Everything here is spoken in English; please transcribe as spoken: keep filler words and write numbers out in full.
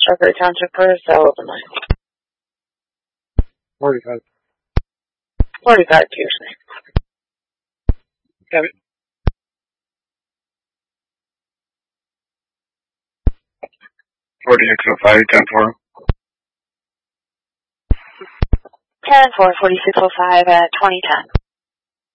Strawberry Township for sale of the line. forty-five. forty-five, Pearson. Kevin. forty X oh five, ten four. ten four, forty-six oh five at twenty ten.